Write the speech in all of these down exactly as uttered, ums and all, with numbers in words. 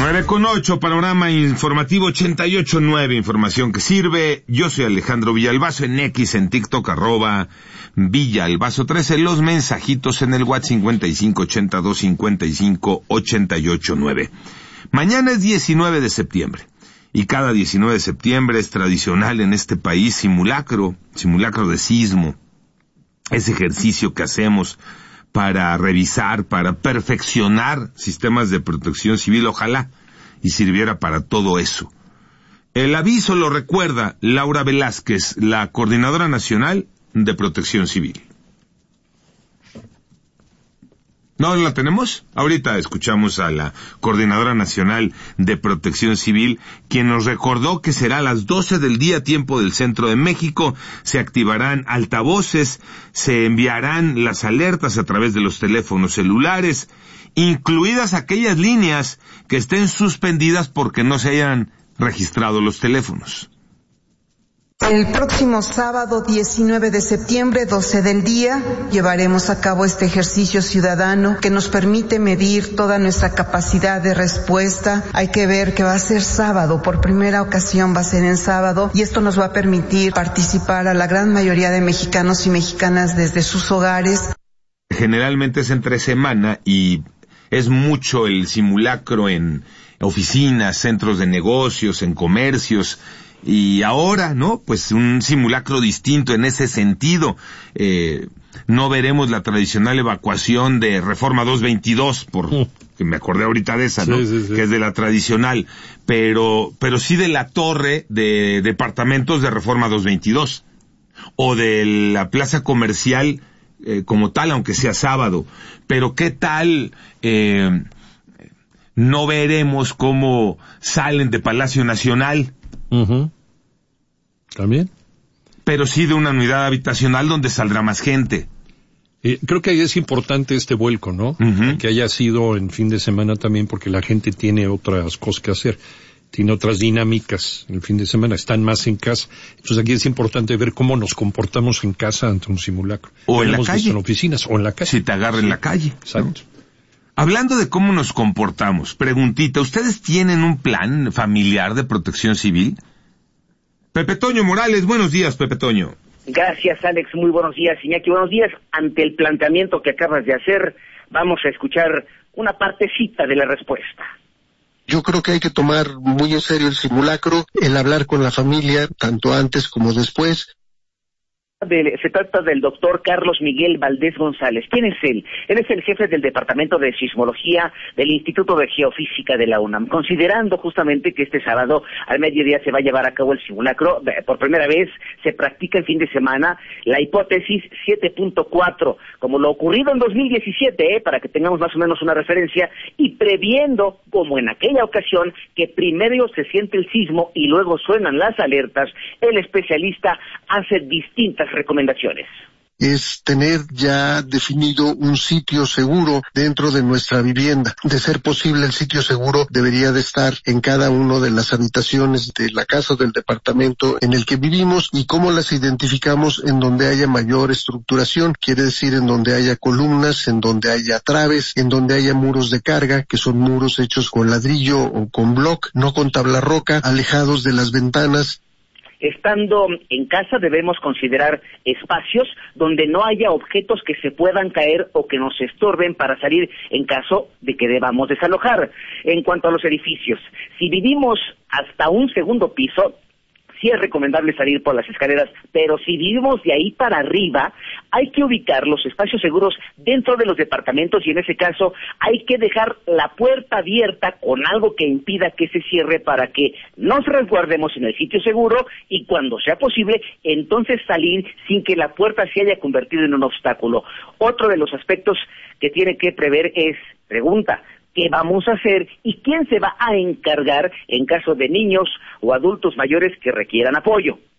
nueve con ocho, panorama informativo ochenta y ocho nueve, información que sirve. Yo soy Alejandro Villalbazo, en X, en TikTok, arroba Villalbazo trece, los mensajitos en el WhatsApp cincuenta y cinco ochenta y dos cincuenta y cinco ochenta y ocho nueve. Mañana es diecinueve de septiembre, y cada diecinueve de septiembre es tradicional en este país simulacro, simulacro de sismo, ese ejercicio que hacemos para revisar, para perfeccionar sistemas de protección civil, ojalá y sirviera para todo eso. El aviso lo recuerda Laura Velázquez, la Coordinadora Nacional de Protección Civil. ¿No la tenemos? Ahorita escuchamos a la Coordinadora Nacional de Protección Civil, quien nos recordó que será a las doce del día, tiempo del centro de México. Se activarán altavoces, se enviarán las alertas a través de los teléfonos celulares, incluidas aquellas líneas que estén suspendidas porque no se hayan registrado los teléfonos. El próximo sábado diecinueve de septiembre, doce del día, llevaremos a cabo este ejercicio ciudadano que nos permite medir toda nuestra capacidad de respuesta. Hay que ver que va a ser sábado, por primera ocasión va a ser en sábado, y esto nos va a permitir participar a la gran mayoría de mexicanos y mexicanas desde sus hogares. Generalmente es entre semana y es mucho el simulacro en oficinas, centros de negocios, en comercios. Y ahora, ¿no? Pues un simulacro distinto en ese sentido. Eh, no veremos la tradicional evacuación de Reforma doscientos veintidós, por que me acordé ahorita de esa, ¿no? Sí, sí, sí. Que es de la tradicional, pero pero sí de la torre de departamentos de Reforma doscientos veintidós, o de la plaza comercial eh, como tal, aunque sea sábado. Pero ¿qué tal? Eh, no veremos cómo salen de Palacio Nacional. Uh-huh. También. Pero sí de una unidad habitacional donde saldrá más gente. Eh, creo que ahí es importante este vuelco, ¿no? Uh-huh. Que haya sido en fin de semana también, porque la gente tiene otras cosas que hacer. Tiene otras dinámicas el fin de semana, están más en casa. Entonces aquí es importante ver cómo nos comportamos en casa ante un simulacro. O en la calle. En oficinas, o en la calle. Si te agarra en la calle. Exacto. ¿No? Hablando de cómo nos comportamos, preguntita, ¿ustedes tienen un plan familiar de protección civil? Pepe Toño Morales, buenos días, Pepe Toño. Gracias, Alex, muy buenos días, Iñaki, buenos días. Ante el planteamiento que acabas de hacer, vamos a escuchar una partecita de la respuesta. Yo creo que hay que tomar muy en serio el simulacro, el hablar con la familia, tanto antes como después. De, se trata del doctor Carlos Miguel Valdés González. ¿Quién es él? Él es el jefe del Departamento de Sismología del Instituto de Geofísica de la UNAM. Considerando justamente que este sábado al mediodía se va a llevar a cabo el simulacro, por primera vez se practica el fin de semana la hipótesis siete punto cuatro, como lo ocurrido en dos mil diecisiete, ¿eh? Para que tengamos más o menos una referencia, y previendo, como en aquella ocasión, que primero se siente el sismo y luego suenan las alertas, el especialista hace distintas recomendaciones. Es tener ya definido un sitio seguro dentro de nuestra vivienda. De ser posible, el sitio seguro debería de estar en cada una de las habitaciones de la casa o del departamento en el que vivimos. ¿Y cómo las identificamos? En donde haya mayor estructuración, quiere decir en donde haya columnas, en donde haya traves, en donde haya muros de carga, que son muros hechos con ladrillo o con block, no con tabla roca, alejados de las ventanas. Estando en casa debemos considerar espacios donde no haya objetos que se puedan caer o que nos estorben para salir en caso de que debamos desalojar. En cuanto a los edificios, si vivimos hasta un segundo piso, sí es recomendable salir por las escaleras, pero si vivimos de ahí para arriba, hay que ubicar los espacios seguros dentro de los departamentos y en ese caso hay que dejar la puerta abierta con algo que impida que se cierre para que nos resguardemos en el sitio seguro y cuando sea posible, entonces salir sin que la puerta se haya convertido en un obstáculo. Otro de los aspectos que tiene que prever es, pregunta, ¿qué vamos a hacer y quién se va a encargar en caso de niños o adultos mayores que requieran apoyo?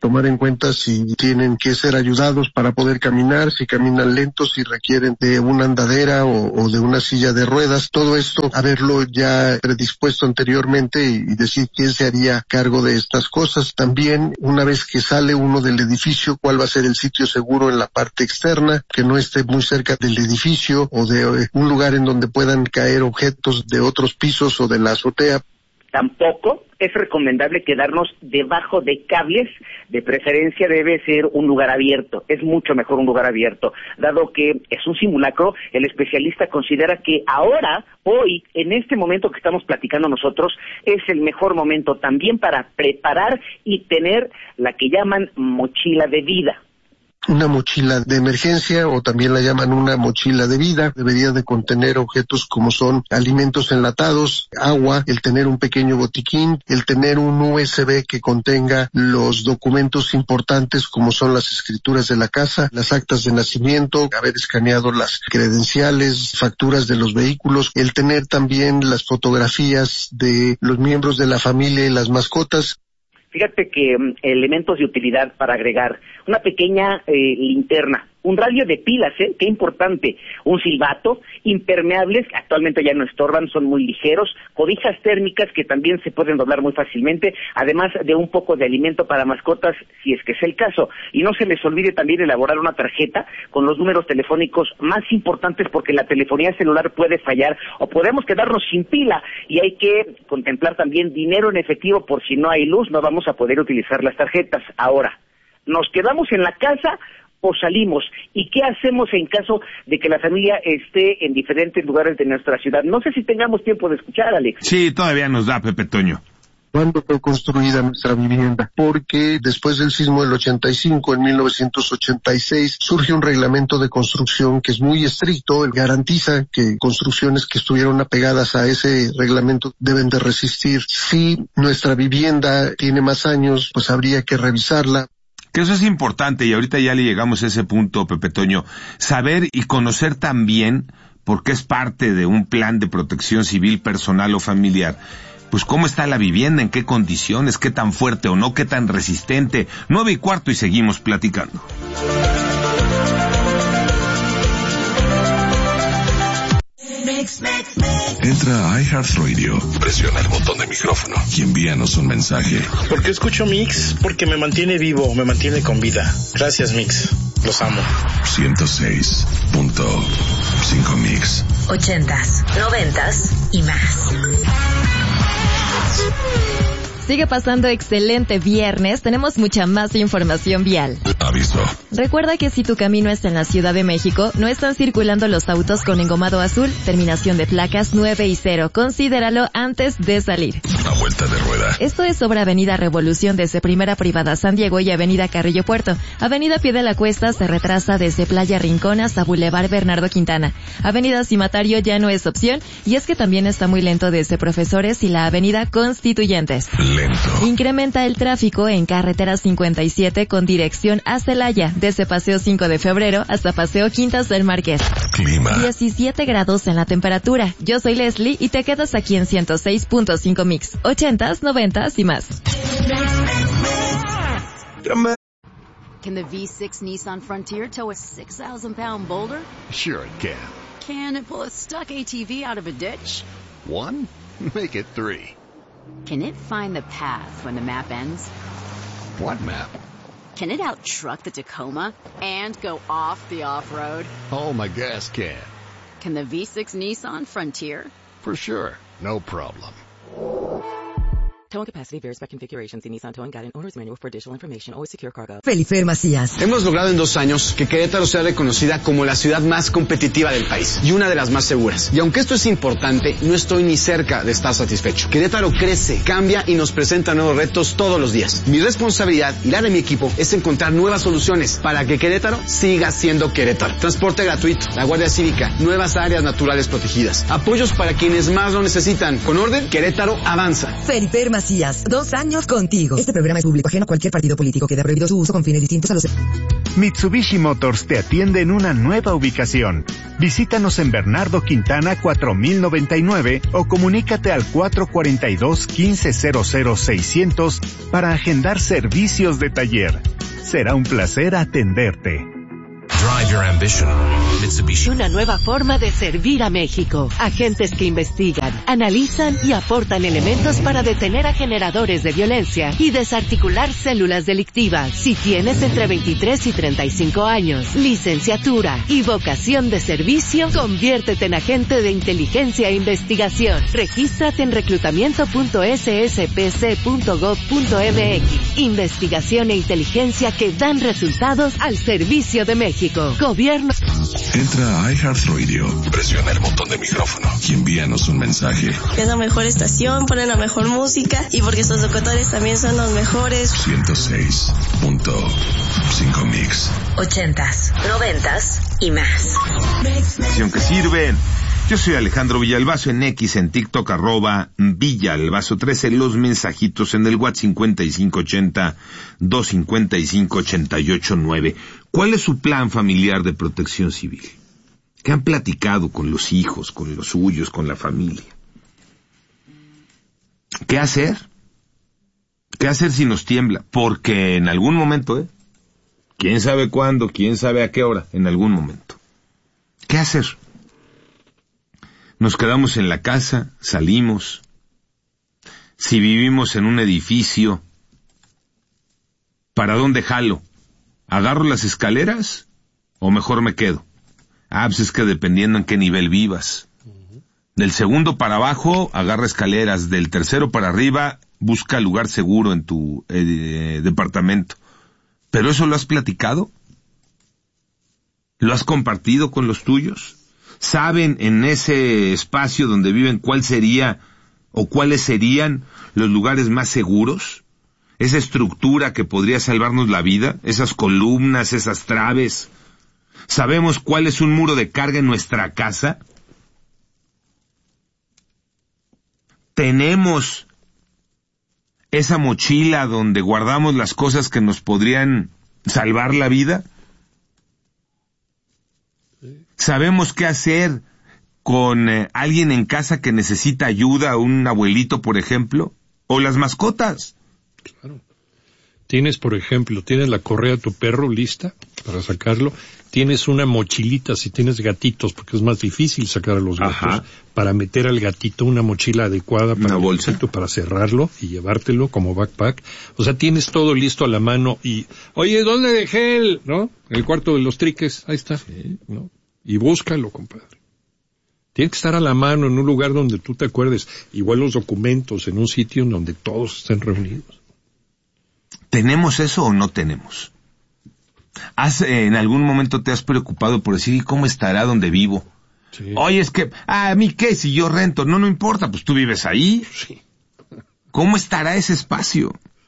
tomar en cuenta si tienen que ser ayudados para poder caminar, si caminan lentos, si requieren de una andadera o, o de una silla de ruedas. Todo esto, haberlo ya predispuesto anteriormente y, y decir quién se haría cargo de estas cosas. También, una vez que sale uno del edificio, cuál va a ser el sitio seguro en la parte externa, que no esté muy cerca del edificio o de eh, un lugar en donde puedan caer objetos de otros pisos o de la azotea. Tampoco es recomendable quedarnos debajo de cables, de preferencia debe ser un lugar abierto, es mucho mejor un lugar abierto, dado que es un simulacro. El especialista considera que ahora, hoy, en este momento que estamos platicando nosotros, es el mejor momento también para preparar y tener la que llaman mochila de vida. Una mochila de emergencia, o también la llaman una mochila de vida, debería de contener objetos como son alimentos enlatados, agua, el tener un pequeño botiquín, el tener un U S B que contenga los documentos importantes como son las escrituras de la casa, las actas de nacimiento, haber escaneado las credenciales, facturas de los vehículos, el tener también las fotografías de los miembros de la familia y las mascotas. Fíjate que um, elementos de utilidad para agregar, una pequeña eh, linterna, un radio de pilas, ¿eh? Qué importante, un silbato, impermeables, que actualmente ya no estorban, son muy ligeros, cobijas térmicas que también se pueden doblar muy fácilmente, además de un poco de alimento para mascotas, si es que es el caso. Y no se les olvide también elaborar una tarjeta con los números telefónicos más importantes, porque la telefonía celular puede fallar o podemos quedarnos sin pila, y hay que contemplar también dinero en efectivo por si no hay luz, no vamos a poder utilizar las tarjetas. Ahora, ¿nos quedamos en la casa o salimos? ¿Y qué hacemos en caso de que la familia esté en diferentes lugares de nuestra ciudad? No sé si tengamos tiempo de escuchar, Alex. Sí, todavía nos da, Pepe Toño. ¿Cuándo fue construida nuestra vivienda? Porque después del sismo del ochenta y cinco, en mil novecientos ochenta y seis, surge un reglamento de construcción que es muy estricto, garantiza que construcciones que estuvieron apegadas a ese reglamento deben de resistir. Si nuestra vivienda tiene más años, pues habría que revisarla. Que eso es importante, y ahorita ya le llegamos a ese punto, Pepe Toño, saber y conocer también, porque es parte de un plan de protección civil personal o familiar, pues cómo está la vivienda, en qué condiciones, qué tan fuerte o no, qué tan resistente. Nueve y cuarto y seguimos platicando. Entra a iHeartRadio, presiona el botón de micrófono y envíanos un mensaje. ¿Por qué escucho Mix? Porque me mantiene vivo, me mantiene con vida. Gracias, Mix. Los amo. ciento seis punto cinco Mix. Ochentas, noventas y más. Sigue pasando excelente viernes, tenemos mucha más información vial. Aviso. Recuerda que si tu camino está en la Ciudad de México, no están circulando los autos con engomado azul, terminación de placas nueve y cero. Considéralo antes de salir. A vuelta de rueda. Esto es sobre Avenida Revolución desde Primera Privada San Diego y Avenida Carrillo Puerto. Avenida Pie de la Cuesta se retrasa desde Playa Rincón hasta Boulevard Bernardo Quintana. Avenida Cimatario ya no es opción, y es que también está muy lento desde Profesores y la Avenida Constituyentes. Lento. Incrementa el tráfico en carretera cincuenta y siete con dirección a Celaya, desde Paseo cinco de Febrero hasta Paseo Quintas del Marqués. Clima. diecisiete grados en la temperatura. Yo soy Leslie y te quedas aquí en ciento seis punto cinco Mix. Ochentas, noventas y más. Can the V six Nissan Frontier tow a six thousand pound boulder? Sure it can. Can it pull a stuck A T V out of a ditch? One? Make it three. Can it find the path when the map ends? What map? Can it out-truck the Tacoma and go off the off-road? Oh, my gas can. Can the V six Nissan Frontier? For sure. No problem. Towing capacity varies by configuration. See Nissan Towing Guide and Owner's Manual for additional information. Always secure cargo. Felifer Macías. Hemos logrado en dos años que Querétaro sea reconocida como la ciudad más competitiva del país y una de las más seguras. Y aunque esto es importante, no estoy ni cerca de estar satisfecho. Querétaro crece, cambia y nos presenta nuevos retos todos los días. Mi responsabilidad y la de mi equipo es encontrar nuevas soluciones para que Querétaro siga siendo Querétaro. Transporte gratuito, la Guardia Cívica, nuevas áreas naturales protegidas, apoyos para quienes más lo necesitan. Con orden, Querétaro avanza. Felifer Macías. Macías, dos años contigo. Este programa es público ajeno a cualquier partido político. Queda prohibido su uso con fines distintos a los... Mitsubishi Motors te atiende en una nueva ubicación. Visítanos en Bernardo Quintana cuatro mil noventa y nueve o comunícate al cuatro cuatro dos, uno cinco cero cero seiscientos para agendar servicios de taller. Será un placer atenderte. Drive your ambition. Mitsubishi. Una nueva forma de servir a México. Agentes que investigan, analizan y aportan elementos para detener a generadores de violencia y desarticular células delictivas. Si tienes entre veintitrés y treinta y cinco años, licenciatura y vocación de servicio, conviértete en agente de inteligencia e investigación. Regístrate en reclutamiento punto s s p c punto gov punto m x. Investigación e inteligencia que dan resultados al servicio de México. Gobierno. Entra a iHeartRadio, presiona el botón de micrófono y envíanos un mensaje. Es la mejor estación, ponen la mejor música y porque sus locutores también son los mejores. ciento seis punto cinco Mix. Ochentas, noventas y más. Que sirven. Yo soy Alejandro Villalbazo en X, en TikTok, arroba Villalbazo trece, los mensajitos en el WhatsApp cincuenta y cinco ochenta, doscientos cincuenta y cinco, ochenta y ocho nueve. ¿Cuál es su plan familiar de protección civil? ¿Qué han platicado con los hijos, con los suyos, con la familia? ¿Qué hacer? ¿Qué hacer si nos tiembla? Porque en algún momento, ¿eh? ¿Quién sabe cuándo? ¿Quién sabe a qué hora? En algún momento. ¿Qué hacer? Nos quedamos en la casa, salimos. Si vivimos en un edificio, ¿para dónde jalo? ¿Agarro las escaleras o mejor me quedo? Ah, pues es que dependiendo en qué nivel vivas. Del segundo para abajo, agarra escaleras. Del tercero para arriba, busca lugar seguro en tu eh, departamento. ¿Pero eso lo has platicado? ¿Lo has compartido con los tuyos? ¿Saben en ese espacio donde viven cuál sería o cuáles serían los lugares más seguros? Esa estructura que podría salvarnos la vida, esas columnas, esas traves. ¿Sabemos cuál es un muro de carga en nuestra casa? ¿Tenemos esa mochila donde guardamos las cosas que nos podrían salvar la vida? ¿Sabemos qué hacer con eh, alguien en casa que necesita ayuda, un abuelito, por ejemplo? ¿O las mascotas? Claro. Tienes, por ejemplo, tienes la correa de tu perro lista para sacarlo. Tienes una mochilita, si tienes gatitos, porque es más difícil sacar a los gatos. Ajá. Para meter al gatito una mochila adecuada para, ¿una bolsa? El gatito, para cerrarlo y llevártelo como backpack. O sea, tienes todo listo a la mano y, oye, ¿dónde dejé el, no? El cuarto de los triques, ahí está, sí, ¿no? Y búscalo, compadre. Tiene que estar a la mano en un lugar donde tú te acuerdes. Igual los documentos en un sitio en donde todos estén reunidos. ¿Tenemos eso o no tenemos? ¿Has, eh, en algún momento te has preocupado por decir, ¿cómo estará donde vivo? Sí. Oye, es que, ¿a mí qué? Si yo rento, no, no importa, pues tú vives ahí. Sí. ¿Cómo estará ese espacio?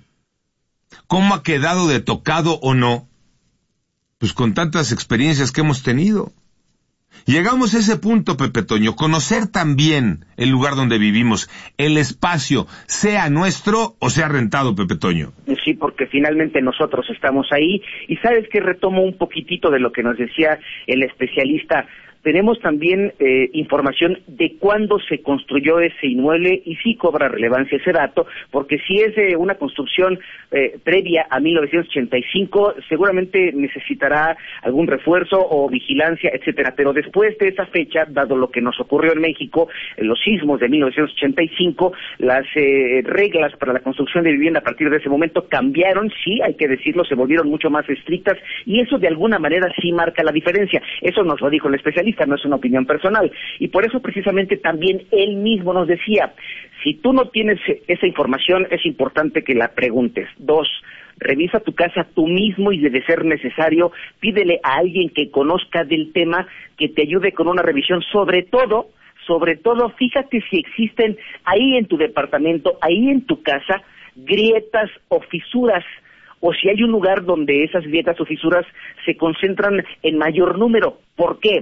¿Cómo ha quedado de tocado o no? Pues con tantas experiencias que hemos tenido. Llegamos a ese punto, Pepe Toño, conocer también el lugar donde vivimos, el espacio, sea nuestro o sea rentado, Pepe Toño. Sí, porque finalmente nosotros estamos ahí, y sabes que retomo un poquitito de lo que nos decía el especialista. Tenemos también eh, información de cuándo se construyó ese inmueble y sí cobra relevancia ese dato, porque si es eh, una construcción eh, previa a mil novecientos ochenta y cinco, seguramente necesitará algún refuerzo o vigilancia, etcétera. Pero después de esa fecha, dado lo que nos ocurrió en México, en los sismos de mil novecientos ochenta y cinco, las eh, reglas para la construcción de vivienda a partir de ese momento cambiaron, sí, hay que decirlo, se volvieron mucho más estrictas, y eso de alguna manera sí marca la diferencia. Eso nos lo dijo el especialista, no es una opinión personal, y por eso precisamente también él mismo nos decía, si tú no tienes esa información, es importante que la preguntes. Dos, revisa tu casa tú mismo y, de ser necesario, pídele a alguien que conozca del tema que te ayude con una revisión. Sobre todo, sobre todo, fíjate si existen ahí en tu departamento, ahí en tu casa, grietas o fisuras, o si hay un lugar donde esas grietas o fisuras se concentran en mayor número. ¿Por qué?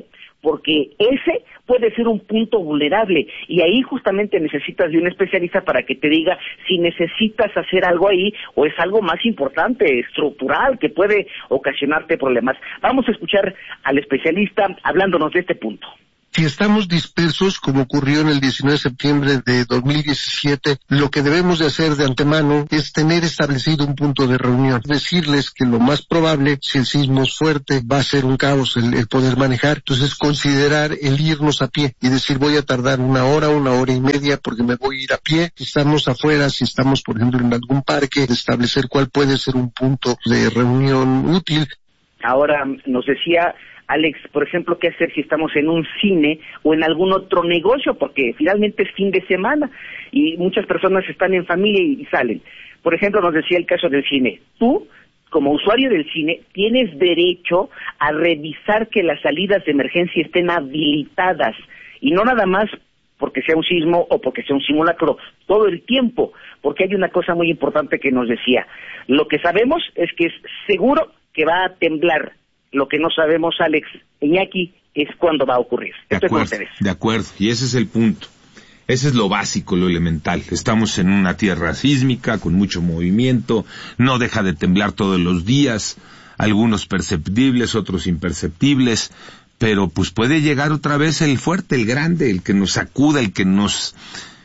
porque ese puede ser un punto vulnerable y ahí justamente necesitas de un especialista para que te diga si necesitas hacer algo ahí o es algo más importante, estructural, que puede ocasionarte problemas. Vamos a escuchar al especialista hablándonos de este punto. Si estamos dispersos, como ocurrió en el diecinueve de septiembre de dos mil diecisiete, lo que debemos de hacer de antemano es tener establecido un punto de reunión. Decirles que lo más probable, si el sismo es fuerte, va a ser un caos el, el poder manejar. Entonces, considerar el irnos a pie y decir voy a tardar una hora, una hora y media porque me voy a ir a pie. Si estamos afuera, si estamos, por ejemplo, en algún parque, establecer cuál puede ser un punto de reunión útil. Ahora, nos decía Alex, por ejemplo, qué hacer si estamos en un cine o en algún otro negocio, porque finalmente es fin de semana y muchas personas están en familia y, y salen. Por ejemplo, nos decía el caso del cine. Tú, como usuario del cine, tienes derecho a revisar que las salidas de emergencia estén habilitadas y no nada más porque sea un sismo o porque sea un simulacro, todo el tiempo, porque hay una cosa muy importante que nos decía. Lo que sabemos es que es seguro que va a temblar. Lo que no sabemos, Alex, Iñaki, es cuándo va a ocurrir. De acuerdo, de acuerdo, y ese es el punto. Ese es lo básico, lo elemental. Estamos en una tierra sísmica, con mucho movimiento, no deja de temblar todos los días, algunos perceptibles, otros imperceptibles, pero pues puede llegar otra vez el fuerte, el grande, el que nos sacuda, el que nos...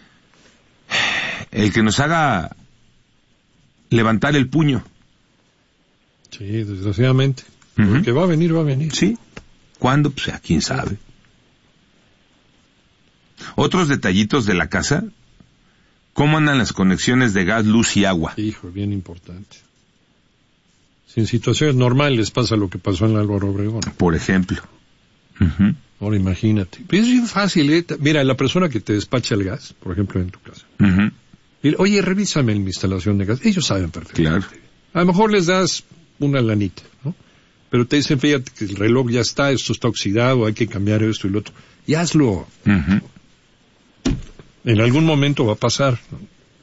el que nos haga levantar el puño. Sí, desgraciadamente. Uh-huh. Que va a venir, va a venir. Sí. ¿Cuándo? Pues a quién sabe. Otros detallitos de la casa. ¿Cómo andan las conexiones de gas, luz y agua? Hijo, bien importante. Si en situaciones normales pasa lo que pasó en el Álvaro Obregón. Por ejemplo. Uh-huh. Ahora imagínate. Es bien fácil, ¿eh? Mira, la persona que te despacha el gas, por ejemplo, en tu casa. Uh-huh. Mira, oye, revísame mi instalación de gas. Ellos saben perfectamente. Claro. A lo mejor les das una lanita, ¿no? Pero te dicen, fíjate que el reloj ya está, esto está oxidado, hay que cambiar esto y lo otro. Y hazlo. Uh-huh. En algún momento va a pasar, ¿no?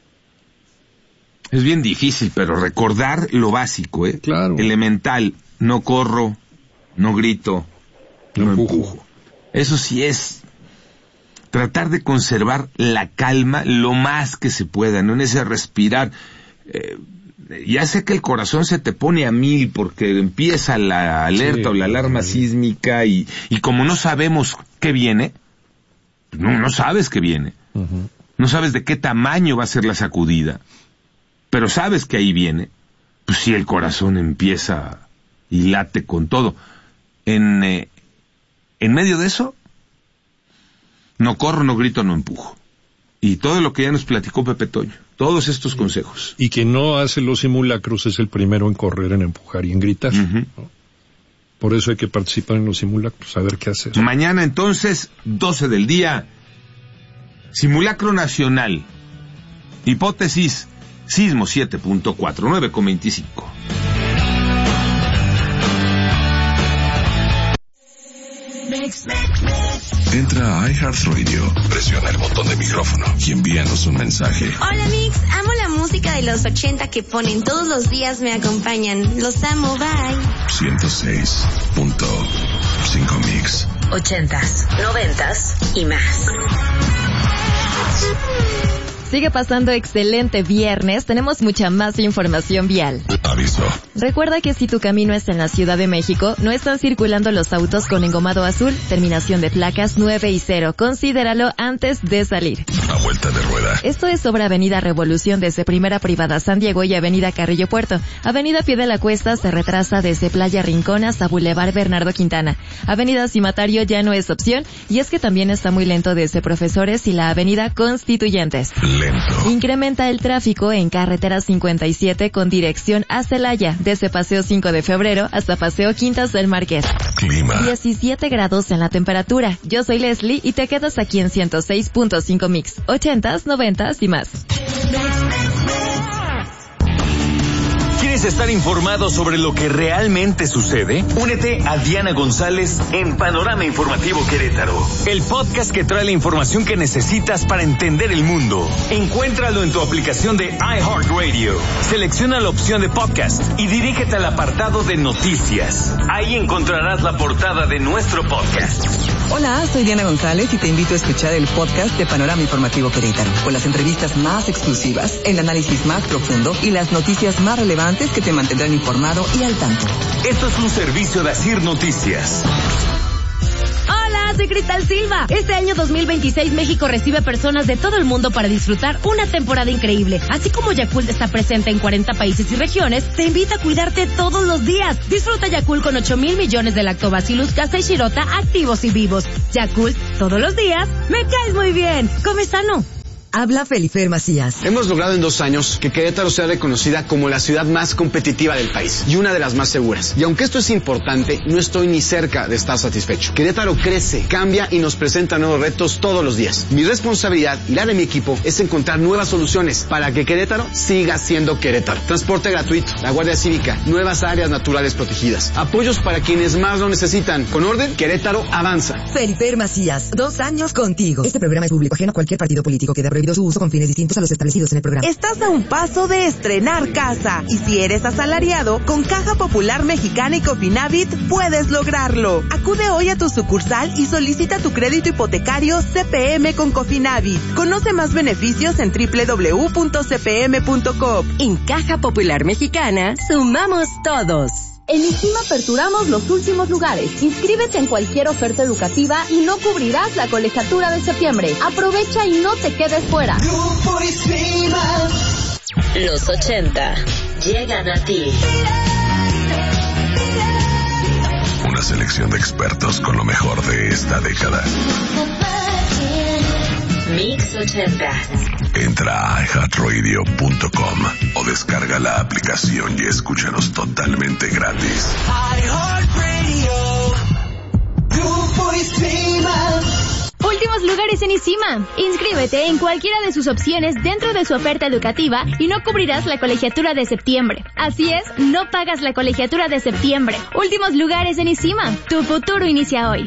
Es bien difícil, pero recordar lo básico, ¿eh? Claro. Elemental. No corro, no grito, no, no empujo. empujo. Eso sí es tratar de conservar la calma lo más que se pueda, ¿no? En ese respirar. Eh, Ya sé que el corazón se te pone a mil porque empieza la alerta sí, o la alarma sí. sísmica y, y como no sabemos qué viene, no, no sabes qué viene. Uh-huh. No sabes de qué tamaño va a ser la sacudida, pero sabes que ahí viene. Pues sí, el corazón empieza y late con todo. En, eh, en medio de eso, no corro, no grito, no empujo. Y todo lo que ya nos platicó Pepe Toño. Todos estos consejos. Y quien no hace los simulacros es el primero en correr, en empujar y en gritar. Uh-huh. ¿No? Por eso hay que participar en los simulacros, saber qué hacer. Mañana entonces, doce del día, simulacro nacional. Hipótesis, sismo siete punto cuatro, nueve con veinticinco. Entra a iHeartRadio, presiona el botón de micrófono y envíanos un mensaje. Hola Mix, amo la música de los ochenta que ponen todos los días, me acompañan. Los amo, bye. ciento seis punto cinco Mix. Ochentas, noventas y más. Sigue pasando excelente viernes, tenemos mucha más información vial. Aviso. Recuerda que si tu camino está en la Ciudad de México, no están circulando los autos con engomado azul, terminación de placas nueve y cero. Considéralo antes de salir. A vuelta de rueda. Esto es sobre Avenida Revolución desde Primera Privada San Diego y Avenida Carrillo Puerto. Avenida Pie de la Cuesta se retrasa desde Playa Rincón hasta Boulevard Bernardo Quintana. Avenida Cimatario ya no es opción y es que también está muy lento desde Profesores y la Avenida Constituyentes. Lento. Incrementa el tráfico en carretera cincuenta y siete con dirección a Celaya, desde Paseo cinco de Febrero hasta Paseo Quintas del Marqués. Clima. diecisiete grados en la temperatura. Yo soy Leslie y te quedas aquí en ciento seis punto cinco Mix. Ochentas, noventas y más. ¿Quieres estar informado sobre lo que realmente sucede? Únete a Diana González en Panorama Informativo Querétaro, el podcast que trae la información que necesitas para entender el mundo. Encuéntralo en tu aplicación de iHeartRadio. Selecciona la opción de podcast y dirígete al apartado de noticias. Ahí encontrarás la portada de nuestro podcast. Hola, soy Diana González y te invito a escuchar el podcast de Panorama Informativo Querétaro, con las entrevistas más exclusivas, el análisis más profundo y las noticias más relevantes que te mantendrán informado y al tanto. Esto es un servicio de Asir Noticias. Hola, soy Cristal Silva. Este año dos mil veintiséis México recibe personas de todo el mundo para disfrutar una temporada increíble. Así como Yakult está presente en cuarenta países y regiones, te invita a cuidarte todos los días. Disfruta Yakult con ocho mil millones de Lactobacillus casei shirota activos y vivos. Yakult, todos los días, me caes muy bien. Come sano. Habla Felifer Macías. Hemos logrado en dos años que Querétaro sea reconocida como la ciudad más competitiva del país y una de las más seguras. Y aunque esto es importante, no estoy ni cerca de estar satisfecho. Querétaro crece, cambia y nos presenta nuevos retos todos los días. Mi responsabilidad y la de mi equipo es encontrar nuevas soluciones para que Querétaro siga siendo Querétaro. Transporte gratuito, la Guardia Cívica, nuevas áreas naturales protegidas, apoyos para quienes más lo necesitan. Con orden, Querétaro avanza. Felifer Macías, dos años contigo. Este programa es público ajeno a cualquier partido político que dé prohibido su uso con fines distintos a los establecidos en el programa. Estás a un paso de estrenar casa y si eres asalariado, con Caja Popular Mexicana y Cofinavit puedes lograrlo. Acude hoy a tu sucursal y solicita tu crédito hipotecario C P M con Cofinavit. Conoce más beneficios en doble u doble u doble u punto c p m punto com. En Caja Popular Mexicana, sumamos todos. En ICIMA aperturamos los últimos lugares. Inscríbete en cualquier oferta educativa y no cubrirás la colegiatura de septiembre. Aprovecha y no te quedes fuera. Grupo ICIMA. Los ochenta llegan a ti. Una selección de expertos con lo mejor de esta década. Mix ochenta. Entra a i heart radio punto com o descarga la aplicación y escúchanos totalmente gratis. Últimos lugares en ICIMA. Inscríbete en cualquiera de sus opciones dentro de su oferta educativa y no cubrirás la colegiatura de septiembre. Así es, no pagas la colegiatura de septiembre. Últimos lugares en ICIMA. Tu futuro inicia hoy.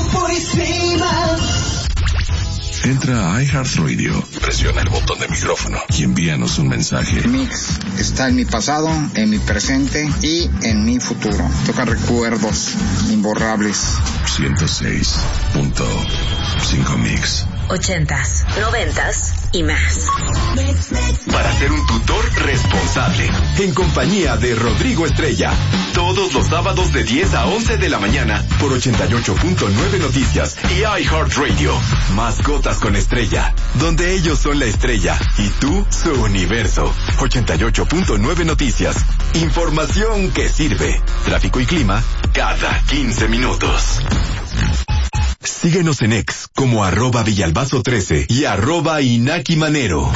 Entra a iHeartRadio, presiona el botón de micrófono y envíanos un mensaje. Mix está en mi pasado, en mi presente y en mi futuro. Toca recuerdos imborrables. ciento seis punto cinco Mix. Ochentas, noventas y más. Para ser un tutor responsable, en compañía de Rodrigo Estrella, todos los sábados de diez a once de la mañana por ochenta y ocho punto nueve Noticias y iHeartRadio. Mascotas con Estrella, donde ellos son la estrella y tú su universo. ochenta y ocho punto nueve Noticias. Información que sirve. Tráfico y clima cada quince minutos. Síguenos en X como arroba Villalbazo trece y arroba Inaki Manero.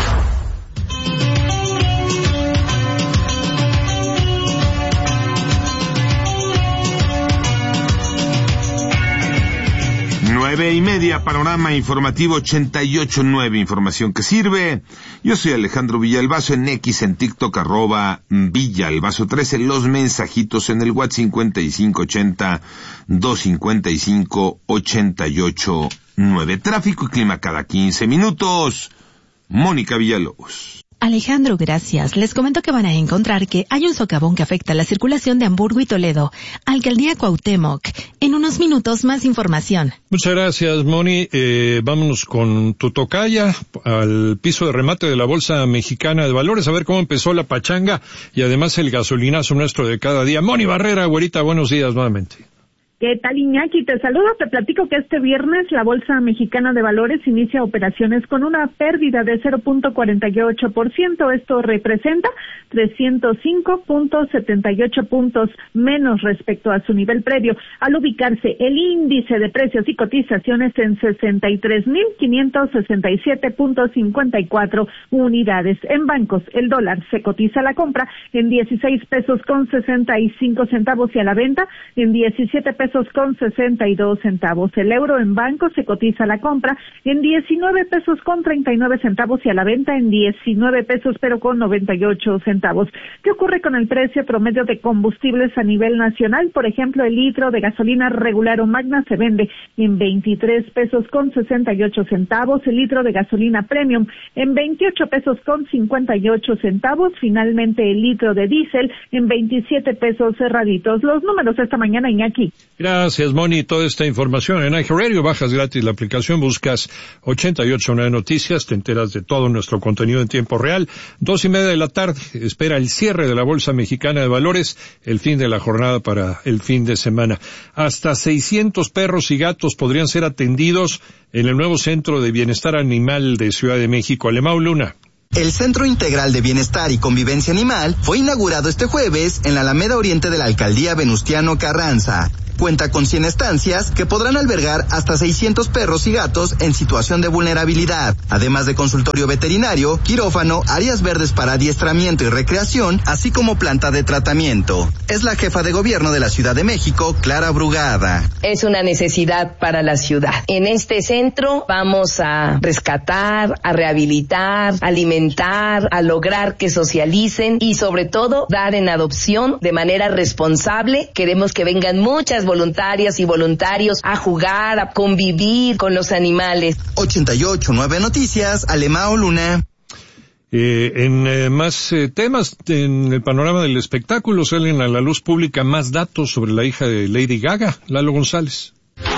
Nueve y media, Panorama Informativo ochenta y ocho punto nueve, información que sirve. Yo soy Alejandro Villalbazo, en X, en TikTok, arroba Villalbazo trece, los mensajitos en el WhatsApp cincuenta y cinco ochenta, doscientos cincuenta y cinco, ochenta y ocho nueve. Tráfico y clima cada quince minutos. Mónica Villalobos. Alejandro, gracias. Les comento que van a encontrar que hay un socavón que afecta la circulación de Hamburgo y Toledo. Alcaldía Cuauhtémoc. En unos minutos, más información. Muchas gracias, Moni. Eh, vámonos con tu tocaya al piso de remate de la Bolsa Mexicana de Valores, a ver cómo empezó la pachanga y además el gasolinazo nuestro de cada día. Moni Barrera, güerita, buenos días nuevamente. ¿Qué tal, Iñaki? Te saludo, te platico que este viernes la Bolsa Mexicana de Valores inicia operaciones con una pérdida de cero punto cuarenta y ocho por ciento. Esto representa trescientos cinco punto setenta y ocho puntos menos respecto a su nivel previo, al ubicarse el índice de precios y cotizaciones en sesenta y tres mil quinientos sesenta y siete punto cincuenta y cuatro unidades. En bancos, el dólar se cotiza a la compra en dieciséis pesos con sesenta y cinco centavos y a la venta en diecisiete pesos con sesenta y dos centavos. El euro en banco se cotiza a la compra en diecinueve pesos con treinta y nueve centavos y a la venta en diecinueve pesos pero con noventa y ocho centavos. ¿Qué ocurre con el precio promedio de combustibles a nivel nacional? Por ejemplo, el litro de gasolina regular o magna se vende en veintitrés pesos con sesenta y ocho centavos, el litro de gasolina premium en veintiocho pesos con cincuenta y ocho centavos, finalmente el litro de diésel en veintisiete pesos cerraditos. Los números esta mañana, Iñaki. Gracias, Moni. Toda esta información en iHeartRadio. Bajas gratis la aplicación, buscas ochenta y ocho punto nueve Noticias, te enteras de todo nuestro contenido en tiempo real. Dos y media de la tarde, espera el cierre de la Bolsa Mexicana de Valores, el fin de la jornada para el fin de semana. Hasta seiscientos perros y gatos podrían ser atendidos en el nuevo Centro de Bienestar Animal de Ciudad de México. Alemão Luna. El Centro Integral de Bienestar y Convivencia Animal fue inaugurado este jueves en la Alameda Oriente de la Alcaldía Venustiano Carranza. Cuenta con cien estancias que podrán albergar hasta seiscientos perros y gatos en situación de vulnerabilidad, además de consultorio veterinario, quirófano, áreas verdes para adiestramiento y recreación, así como planta de tratamiento. Es la jefa de gobierno de la Ciudad de México, Clara Brugada. Es una necesidad para la ciudad. En este centro vamos a rescatar, a rehabilitar, alimentar, a lograr que socialicen y sobre todo dar en adopción de manera responsable. Queremos que vengan muchas voluntarias y voluntarios a jugar, a convivir con los animales. ochenta y ocho punto nueve Noticias, Alemão Luna. Eh, en eh, más eh, temas, en el panorama del espectáculo salen a la luz pública más datos sobre la hija de Lady Gaga, Lalo González.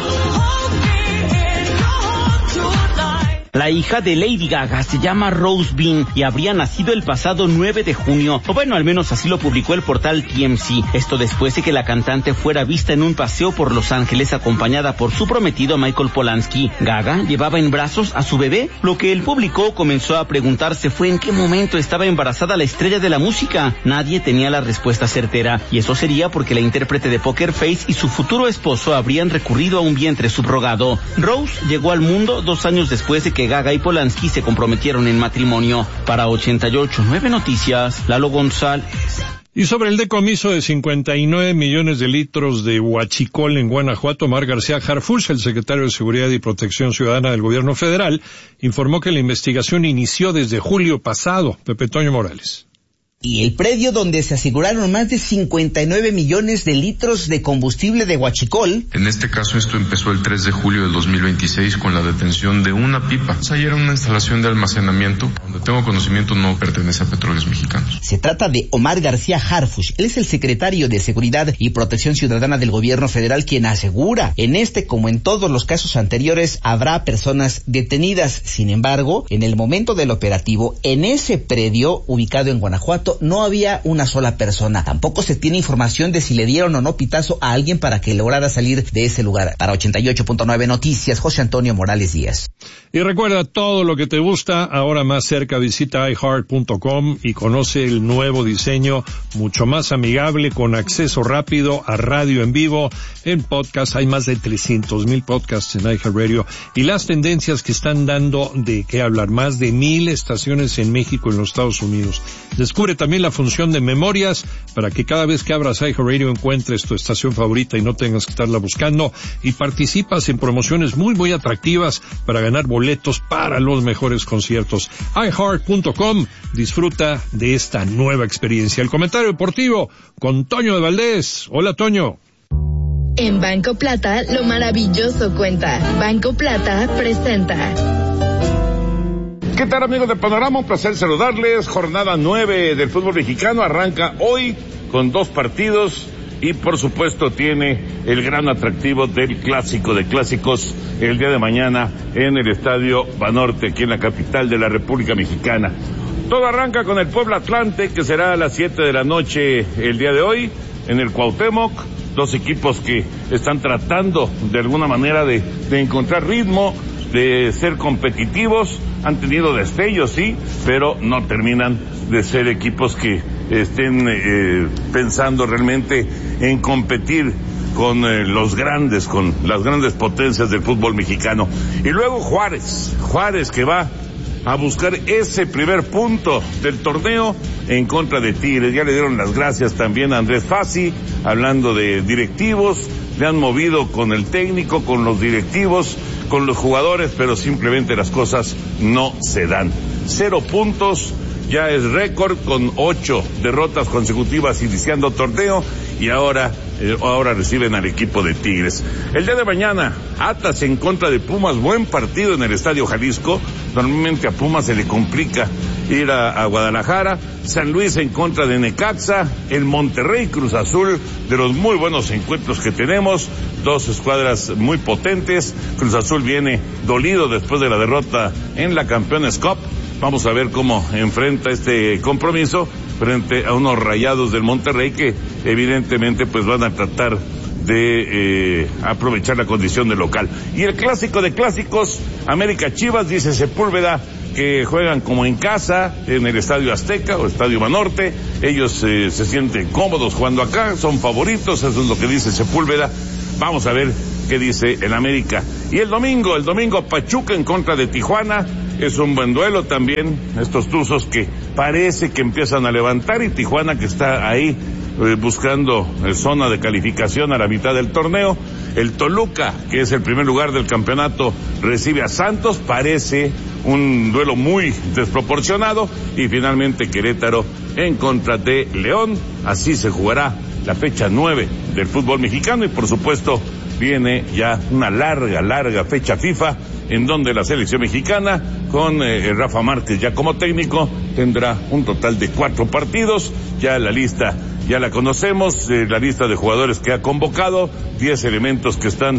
La hija de Lady Gaga se llama Rose Bean y habría nacido el pasado nueve de junio, o bueno, al menos así lo publicó el portal T M C. Esto después de que la cantante fuera vista en un paseo por Los Ángeles acompañada por su prometido Michael Polanski. Gaga llevaba en brazos a su bebé. Lo que el público comenzó a preguntarse fue en qué momento estaba embarazada la estrella de la música. Nadie tenía la respuesta certera, y eso sería porque la intérprete de Poker Face y su futuro esposo habrían recurrido a un vientre subrogado. Rose llegó al mundo dos años después de que Gaga y Polanski se comprometieron en matrimonio. Para ochenta y ocho punto nueve Noticias, Lalo González. Y sobre el decomiso de cincuenta y nueve millones de litros de huachicol en Guanajuato, Omar García Harfuch, el secretario de Seguridad y Protección Ciudadana del Gobierno Federal, informó que la investigación inició desde julio pasado. Pepe Toño Morales. Y el predio donde se aseguraron más de cincuenta y nueve millones de litros de combustible de huachicol. En este caso esto empezó el tres de julio del dos mil veintiséis con la detención de una pipa. Ahí era una instalación de almacenamiento, donde tengo conocimiento no pertenece a Petróleos Mexicanos. Se trata de Omar García Harfuch. Él es el secretario de Seguridad y Protección Ciudadana del Gobierno Federal, quien asegura, en este como en todos los casos anteriores, habrá personas detenidas. Sin embargo, en el momento del operativo, en ese predio ubicado en Guanajuato, no había una sola persona. Tampoco se tiene información de si le dieron o no pitazo a alguien para que lograra salir de ese lugar. Para ochenta y ocho punto nueve Noticias, José Antonio Morales Díaz. Y recuerda, todo lo que te gusta, ahora más cerca, visita i heart punto com y conoce el nuevo diseño, mucho más amigable, con acceso rápido a radio en vivo, en podcast. Hay más de trescientos mil podcasts en iHeartRadio y las tendencias que están dando de qué hablar. Más de mil estaciones en México y en los Estados Unidos. Descubre también la función de memorias para que cada vez que abras iHeartRadio encuentres tu estación favorita y no tengas que estarla buscando, y participas en promociones muy muy atractivas para ganar boletos para los mejores conciertos. i heart punto com, disfruta de esta nueva experiencia. El comentario deportivo con Toño de Valdés. Hola, Toño. En Banco Plata, lo maravilloso cuenta. Banco Plata presenta. ¿Qué tal, amigos de Panorama? Un placer saludarles. Jornada nueve del fútbol mexicano arranca hoy con dos partidos y por supuesto tiene el gran atractivo del clásico de clásicos el día de mañana en el Estadio Banorte, aquí en la capital de la República Mexicana. Todo arranca con el Puebla Atlante, que será a las siete de la noche el día de hoy en el Cuauhtémoc. Dos equipos que están tratando de alguna manera de, de encontrar ritmo, de ser competitivos. Han tenido destellos, sí, pero no terminan de ser equipos que estén eh, pensando realmente en competir con eh, los grandes, con las grandes potencias del fútbol mexicano. Y luego Juárez, Juárez que va a buscar ese primer punto del torneo en contra de Tigres. Ya le dieron las gracias también a Andrés Fassi, hablando de directivos, le han movido con el técnico, con los directivos, con los jugadores, pero simplemente las cosas no se dan. Cero puntos, ya es récord con ocho derrotas consecutivas iniciando torneo, y ahora eh, ahora reciben al equipo de Tigres. El día de mañana, Atlas en contra de Pumas, buen partido en el Estadio Jalisco. Normalmente a Pumas se le complica ir a, a Guadalajara. San Luis en contra de Necaxa, el Monterrey Cruz Azul, de los muy buenos encuentros que tenemos, dos escuadras muy potentes. Cruz Azul viene dolido después de la derrota en la Campeones Cup. Vamos a ver cómo enfrenta este compromiso frente a unos Rayados del Monterrey que evidentemente pues van a tratar de eh, aprovechar la condición de local. Y el clásico de clásicos, América Chivas, dice Sepúlveda, que juegan como en casa, en el Estadio Azteca o Estadio Banorte. Ellos eh, se sienten cómodos jugando acá, son favoritos, eso es lo que dice Sepúlveda. Vamos a ver qué dice el América. Y el domingo, el domingo Pachuca en contra de Tijuana, es un buen duelo también, estos tuzos que parece que empiezan a levantar, y Tijuana que está ahí eh, buscando eh, zona de calificación a la mitad del torneo. El Toluca, que es el primer lugar del campeonato, recibe a Santos, parece un duelo muy desproporcionado. Y finalmente Querétaro en contra de León. Así se jugará la fecha nueve del fútbol mexicano, y por supuesto viene ya una larga, larga fecha FIFA en donde la selección mexicana, con eh, Rafa Márquez ya como técnico, tendrá un total de cuatro partidos. Ya la lista ya la conocemos, eh, la lista de jugadores que ha convocado, diez elementos que están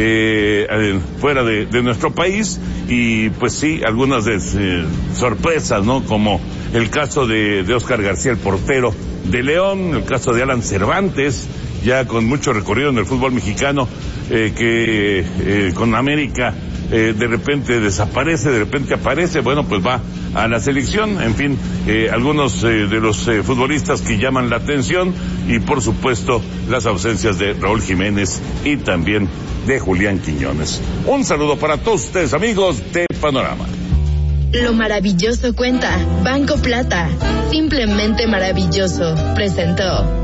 eh, eh, fuera de, de nuestro país, y pues sí, algunas de, eh, sorpresas, ¿no? Como el caso de, de Oscar García, el portero de León, el caso de Alan Cervantes, ya con mucho recorrido en el fútbol mexicano, eh, que eh, con América eh, de repente desaparece, de repente aparece, bueno, pues va a la selección. En fin, eh, algunos eh, de los eh, futbolistas que llaman la atención, y por supuesto las ausencias de Raúl Jiménez y también de Julián Quiñones. Un saludo para todos ustedes, amigos de Panorama. Lo maravilloso cuenta. Banco Plata. Simplemente maravilloso. Presentó.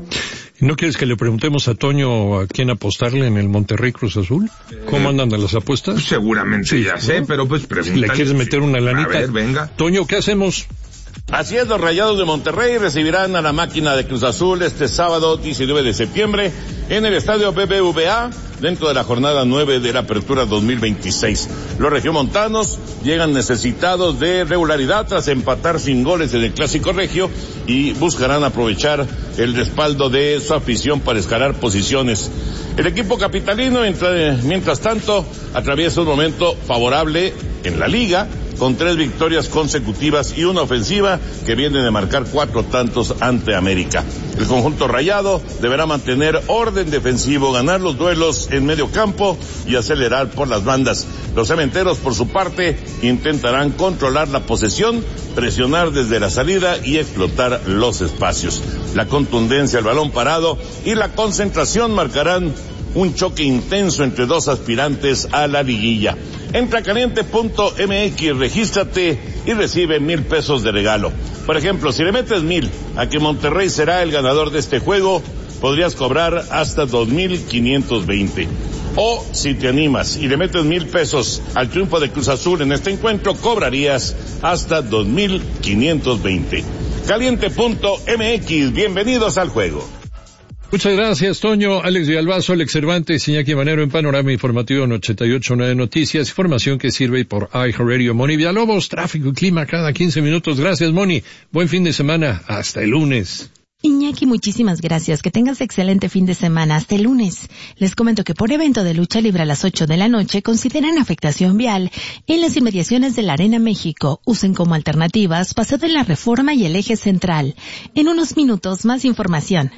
¿No quieres que le preguntemos a Toño a quién apostarle en el Monterrey Cruz Azul? ¿Cómo andan las apuestas? Pues seguramente sí, ya ¿no? sé, pero pues pregúntale. ¿Le quieres meter una lanita? A ver, venga. Toño, ¿qué hacemos? Así es, los Rayados de Monterrey recibirán a la máquina de Cruz Azul este sábado diecinueve de septiembre en el estadio B B V A, dentro de la jornada nueve de la Apertura dos mil veintiséis. Los regiomontanos llegan necesitados de regularidad tras empatar sin goles en el Clásico Regio, y buscarán aprovechar el respaldo de su afición para escalar posiciones. El equipo capitalino, mientras tanto, atraviesa un momento favorable en la liga, con tres victorias consecutivas y una ofensiva que viene de marcar cuatro tantos ante América. El conjunto rayado deberá mantener orden defensivo, ganar los duelos en medio campo y acelerar por las bandas. Los cementeros, por su parte, intentarán controlar la posesión, presionar desde la salida y explotar los espacios. La contundencia, el balón parado y la concentración marcarán un choque intenso entre dos aspirantes a la liguilla. Entra a caliente punto m x, regístrate y recibe mil pesos de regalo. Por ejemplo, si le metes mil a que Monterrey será el ganador de este juego, podrías cobrar hasta dos mil quinientos veinte. O si te animas y le metes mil pesos al triunfo de Cruz Azul en este encuentro, cobrarías hasta dos mil quinientos veinte. caliente punto m x, bienvenidos al juego. Muchas gracias, Toño. Alex Villalbazo, Alex Cervantes, Iñaki Manero en Panorama Informativo en ochenta y ocho punto nueve Noticias. Información que sirve por iHeartRadio. Moni Villalobos, tráfico y clima cada quince minutos. Gracias, Moni. Buen fin de semana. Hasta el lunes. Iñaki, muchísimas gracias. Que tengas excelente fin de semana. Hasta el lunes. Les comento que por evento de lucha libre a las ocho de la noche consideran afectación vial en las inmediaciones de la Arena México. Usen como alternativas Paseo de la Reforma y el Eje Central. En unos minutos, más información.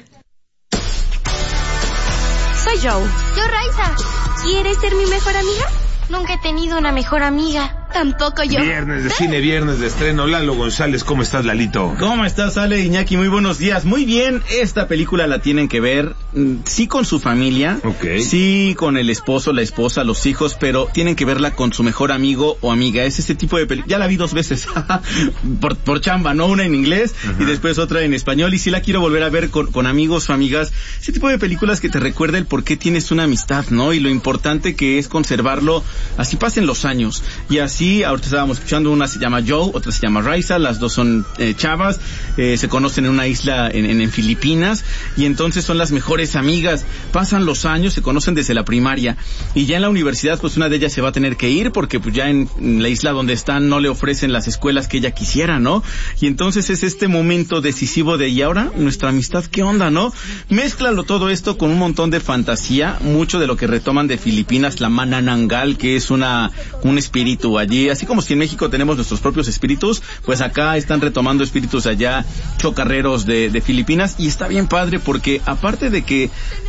Soy Joe. Yo, Raiza. ¿Quieres ser mi mejor amiga? Nunca he tenido una mejor amiga. Tampoco yo. Viernes de cine, viernes de estreno. Lalo González, ¿cómo estás, Lalito? ¿Cómo estás, Ale, Iñaki? Muy buenos días. Muy bien, esta película la tienen que ver, sí con su familia, okay, sí con el esposo, la esposa, los hijos, pero tienen que verla con su mejor amigo o amiga. Es este tipo de película. Ya la vi dos veces, por, por chamba, ¿no? Una en inglés, uh-huh, y después otra en español, y sí la quiero volver a ver con, con amigos o amigas. Ese tipo de películas que te recuerda el por qué tienes una amistad, ¿no? Y lo importante que es conservarlo, así pasen los años, y así conocí, ahorita estábamos escuchando, una se llama Joe, otra se llama Raiza, las dos son eh, chavas, eh, se conocen en una isla en, en, en Filipinas, y entonces son las mejores amigas. Pasan los años, se conocen desde la primaria, y ya en la universidad pues una de ellas se va a tener que ir porque pues ya en, en la isla donde están no le ofrecen las escuelas que ella quisiera, ¿no? Y entonces es este momento decisivo de, ¿y ahora nuestra amistad qué onda, no? Mézclalo todo esto con un montón de fantasía, mucho de lo que retoman de Filipinas, la Manananggal, que es una un espíritu allí, así como si en México tenemos nuestros propios espíritus, pues acá están retomando espíritus allá chocarreros de, de Filipinas, y está bien padre porque aparte de que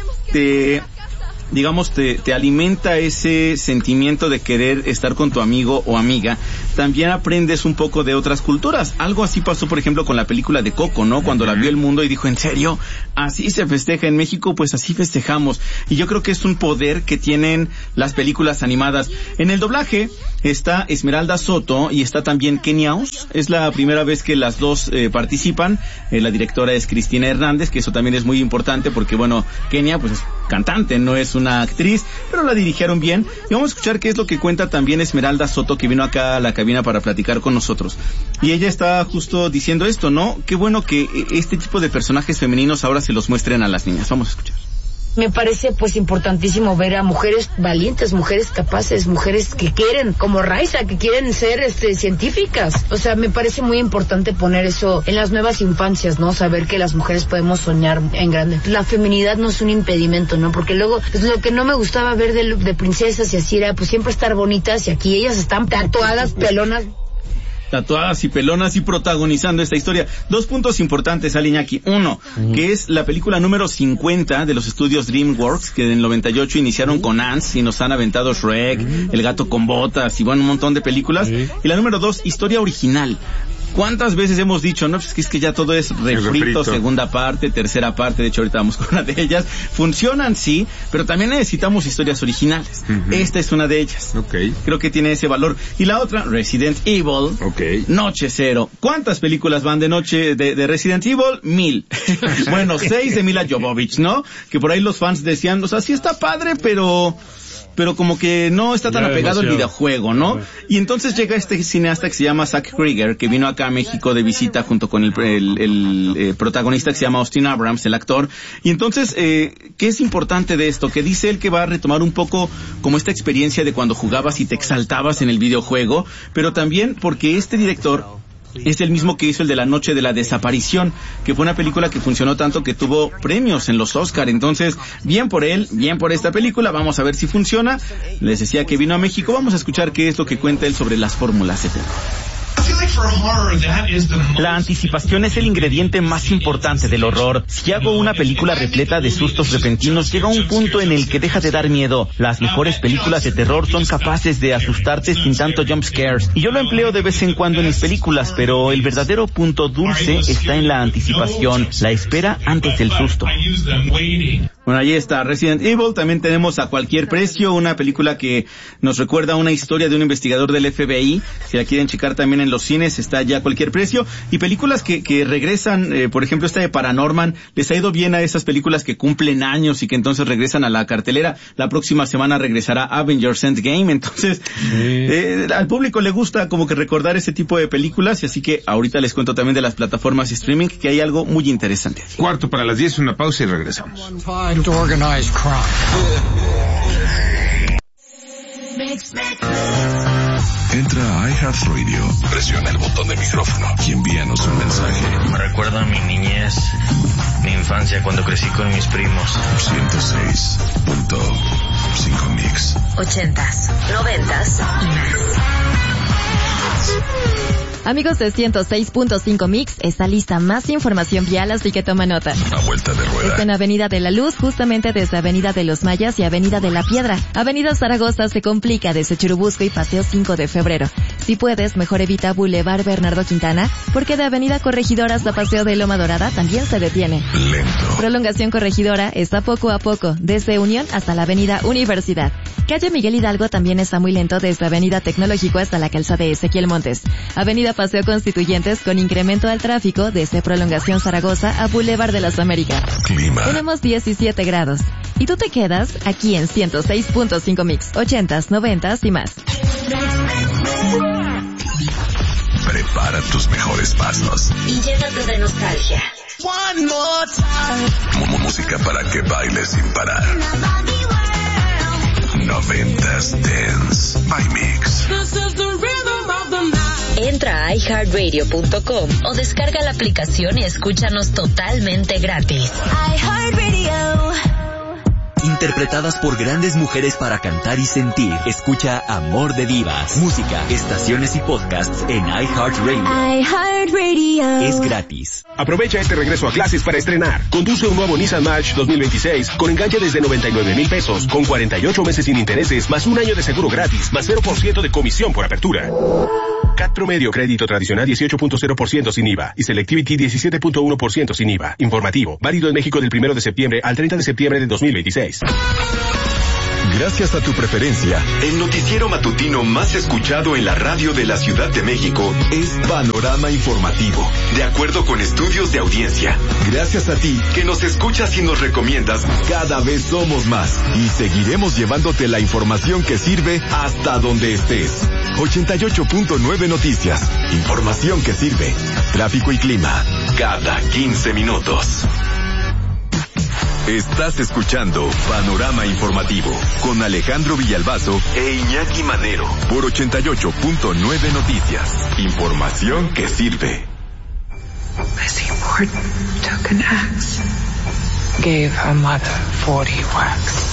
te... digamos, te, te alimenta ese sentimiento de querer estar con tu amigo o amiga, también aprendes un poco de otras culturas. Algo así pasó, por ejemplo, con la película de Coco, ¿no? Cuando la vio el mundo y dijo, ¿en serio? ¿Así se festeja en México? Pues así festejamos. Y yo creo que es un poder que tienen las películas animadas. En el doblaje está Esmeralda Soto y está también Kenia Os. Es la primera vez que las dos eh, participan. Eh, la directora es Cristina Hernández, que eso también es muy importante porque, bueno, Kenia, pues es cantante, no es una actriz, pero la dirigieron bien. Y vamos a escuchar qué es lo que cuenta también Esmeralda Soto, que vino acá a la cabina para platicar con nosotros. Y ella está justo diciendo esto, ¿no? Qué bueno que este tipo de personajes femeninos ahora se los muestren a las niñas. Vamos a escuchar. Me parece pues importantísimo ver a mujeres valientes, mujeres capaces, mujeres que quieren, como Raiza, que quieren ser este científicas. O sea, me parece muy importante poner eso en las nuevas infancias, ¿no? Saber que las mujeres podemos soñar en grande. La feminidad no es un impedimento, ¿no? Porque luego, pues lo que no me gustaba ver de, de princesas y así era pues siempre estar bonitas, y aquí ellas están tatuadas, pelonas. Tatuadas y pelonas y protagonizando esta historia. Dos puntos importantes, Aliñaki. Uno, uh-huh. que es la película número cincuenta de los estudios DreamWorks, que en el noventa y ocho iniciaron con Ants y nos han aventado Shrek, uh-huh. El gato con botas y bueno, un montón de películas. Uh-huh. Y la número dos, historia original. ¿Cuántas veces hemos dicho, no? Pues que es que ya todo es refrito, refrito, segunda parte, tercera parte, de hecho ahorita vamos con una de ellas. Funcionan, sí, pero también necesitamos historias originales. Uh-huh. Esta es una de ellas. Okay. Creo que tiene ese valor. Y la otra, Resident Evil. Okay. Noche Cero. ¿Cuántas películas van de noche de, de Resident Evil? Mil. Bueno, seis de Mila Jovovich, ¿no? Que por ahí los fans decían, o sea, sí está padre, pero... pero como que no está tan ya, apegado al videojuego, ¿no? Y entonces llega este cineasta que se llama Zach Krieger, que vino acá a México de visita junto con el, el, el eh, protagonista que se llama Austin Abrams, el actor. Y entonces, eh, ¿qué es importante de esto? Que dice él que va a retomar un poco como esta experiencia de cuando jugabas y te exaltabas en el videojuego, pero también porque este director es el mismo que hizo el de La Noche de la Desaparición, que fue una película que funcionó tanto que tuvo premios en los Oscar. Entonces, bien por él, bien por esta película, vamos a ver si funciona. Les decía que vino a México, vamos a escuchar qué es lo que cuenta él sobre las fórmulas de terror. La anticipación es el ingrediente más importante del horror. Si hago una película repleta de sustos repentinos, llega un punto en el que deja de dar miedo. Las mejores películas de terror son capaces de asustarte sin tanto jump scares. Y yo lo empleo de vez en cuando en mis películas, pero el verdadero punto dulce está en la anticipación, la espera antes del susto. Bueno, ahí está Resident Evil. También tenemos A Cualquier Precio, una película que nos recuerda una historia de un investigador del F B I. Si la quieren checar también en los cines, está ya A Cualquier Precio. Y películas que, que regresan, eh, por ejemplo, esta de Paranorman, les ha ido bien a esas películas que cumplen años y que entonces regresan a la cartelera. La próxima semana regresará Avengers Endgame. Entonces, sí. eh, al público le gusta como que recordar ese tipo de películas, y así que ahorita les cuento también de las plataformas y streaming, que hay algo muy interesante. Cuarto para las diez, una pausa y regresamos. Entra a iHeartRadio, presiona el botón de micrófono y envíanos un mensaje. Me recuerda a mi niñez, mi infancia cuando crecí con mis primos. ciento seis punto cinco Mix. Ochentas, noventas y más. Amigos de ciento seis punto cinco Mix, está lista más información vial, así que toma nota. A vuelta de rueda. Está en Avenida de la Luz, justamente desde Avenida de los Mayas y Avenida de la Piedra. Avenida Zaragoza se complica desde Churubusco y Paseo cinco de febrero. Si puedes, mejor evita Boulevard Bernardo Quintana, porque de Avenida Corregidora hasta Paseo de Loma Dorada también se detiene. Lento. Prolongación Corregidora está poco a poco, desde Unión hasta la Avenida Universidad. Calle Miguel Hidalgo también está muy lento desde Avenida Tecnológico hasta la calzada de Ezequiel Montes. Avenida Paseo Constituyentes con incremento al tráfico desde Prolongación Zaragoza a Boulevard de las Américas. Clima. Tenemos diecisiete grados. Y tú te quedas aquí en ciento seis punto cinco Mix, ochentas, noventas y más. prepara tus mejores pasos. Y llénate de nostalgia. One more time. Música para que bailes sin parar. Noventas Dance by Mix. Entra a i heart radio punto com o descarga la aplicación y escúchanos totalmente gratis. iHeartRadio. Interpretadas por grandes mujeres para cantar y sentir. Escucha Amor de Divas. Música, estaciones y podcasts en iHeartRadio. iHeartRadio. Es gratis. Aprovecha este regreso a clases para estrenar. Conduce un nuevo Nissan March dos mil veintiséis con enganche desde noventa y nueve mil pesos, con cuarenta y ocho meses sin intereses, más un año de seguro gratis, más cero por ciento de comisión por apertura. C A T promedio, crédito tradicional dieciocho punto cero por ciento sin I V A y Selectivity diecisiete punto uno por ciento sin I V A. Informativo, válido en México del primero de septiembre al treinta de septiembre de dos mil veintiséis. Gracias a tu preferencia, el noticiero matutino más escuchado en la radio de la Ciudad de México es Panorama Informativo, de acuerdo con estudios de audiencia. Gracias a ti, que nos escuchas y nos recomiendas, cada vez somos más y seguiremos llevándote la información que sirve hasta donde estés. ochenta y ocho punto nueve Noticias, información que sirve. Tráfico y clima, cada quince minutos. Estás escuchando Panorama Informativo con Alejandro Villalbazo e Iñaki Manero por ochenta y ocho punto nueve Noticias. Información que sirve. Lizzie Borden took an axe, gave her mother forty whacks.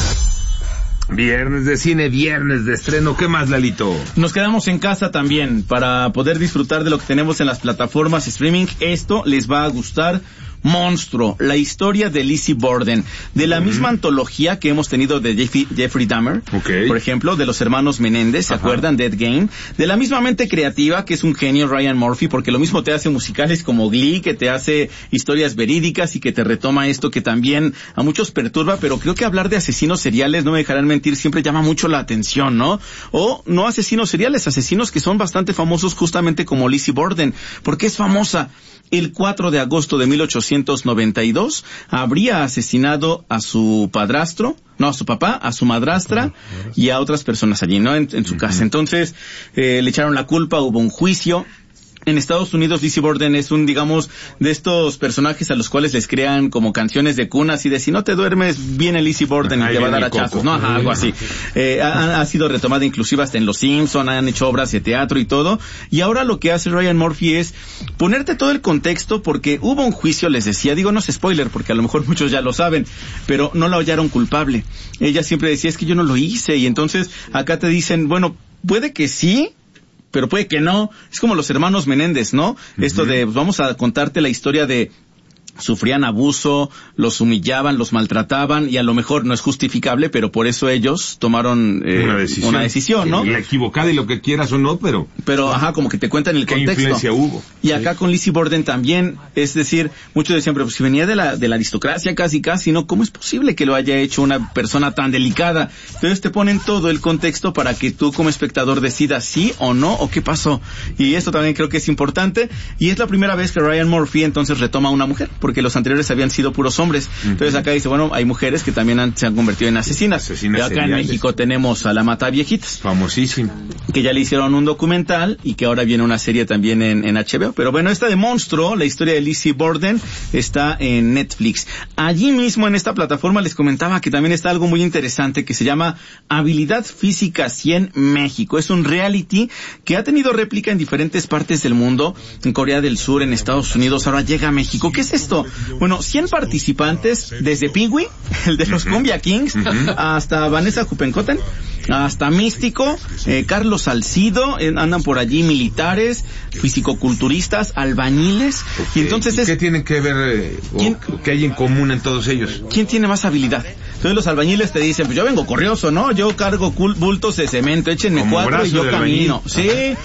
Viernes de cine, viernes de estreno. ¿Qué más, Lalito? Nos quedamos en casa también para poder disfrutar de lo que tenemos en las plataformas streaming. Esto les va a gustar. Monstruo, la historia de Lizzie Borden, de la uh-huh. misma antología que hemos tenido de Jeffrey, Jeffrey Dahmer, okay. por ejemplo, de los hermanos Menéndez, ¿se Ajá. acuerdan? Dead Game, de la misma mente creativa que es un genio Ryan Murphy, porque lo mismo te hace musicales como Glee, que te hace historias verídicas y que te retoma esto que también a muchos perturba, pero creo que hablar de asesinos seriales, no me dejarán mentir, siempre llama mucho la atención, ¿no? O no asesinos seriales, asesinos que son bastante famosos justamente como Lizzie Borden. ¿Por qué es famosa? El cuatro de agosto de mil ochocientos noventa y dos habría asesinado a su padrastro, no, a su papá, a su madrastra y a otras personas allí, ¿no? En, en su casa. Entonces, eh, le echaron la culpa, hubo un juicio. En Estados Unidos, Lizzie Borden es un, digamos, de estos personajes a los cuales les crean como canciones de cunas y de si no te duermes, viene Lizzie Borden y te va a dar hachazos, ¿no? Ajá, algo así. Eh, ha, ha sido retomada inclusive hasta en Los Simpson, han hecho obras de teatro y todo. Y ahora lo que hace Ryan Murphy es ponerte todo el contexto porque hubo un juicio, les decía, digo, no es spoiler porque a lo mejor muchos ya lo saben, pero no la hallaron culpable. Ella siempre decía, es que yo no lo hice, y entonces acá te dicen, bueno, puede que sí, pero puede que no. Es como los hermanos Menéndez, ¿no? Uh-huh. Esto de, pues vamos a contarte la historia de sufrían abuso, los humillaban, los maltrataban y a lo mejor no es justificable, pero por eso ellos tomaron eh, una decisión, una decisión ¿no? La equivocada y lo que quieras o no, pero... Pero, ajá, como que te cuentan el ¿qué contexto. influencia hubo? Y acá sí. con Lizzie Borden también, es decir, muchos decían, pero pues si venía de la, de la aristocracia casi casi, ¿no? ¿Cómo es posible que lo haya hecho una persona tan delicada? Entonces te ponen todo el contexto para que tú como espectador decidas sí o no, o qué pasó. Y esto también creo que es importante, y es la primera vez que Ryan Murphy entonces retoma a una mujer, porque los anteriores habían sido puros hombres. Uh-huh. Entonces acá dice, bueno, hay mujeres que también han, se han convertido en asesinas. asesinas y acá seriales. En México tenemos a la Mata Viejitas. Famosísimo. Que ya le hicieron un documental y que ahora viene una serie también en, en H B O. Pero bueno, esta de Monstruo, la historia de Lizzie Borden, está en Netflix. Allí mismo en esta plataforma les comentaba que también está algo muy interesante que se llama Habilidad Física cien México. Es un reality que ha tenido réplica en diferentes partes del mundo, en Corea del Sur, en Estados Unidos, ahora llega a México. ¿Qué es esto? Bueno, cien participantes, desde Pee-wee, el de los Cumbia Kings, uh-huh. hasta Vanessa Huppenkotten, hasta Místico, eh, Carlos Salcido, eh, andan por allí militares, fisicoculturistas, albañiles, okay. y entonces ¿Y es... ¿Qué tienen que ver, eh, ¿Quién, o qué hay en común en todos ellos? ¿Quién tiene más habilidad? Entonces los albañiles te dicen, pues yo vengo corrioso, ¿no? Yo cargo bultos de cemento, échenme Como cuatro y yo camino. Sí.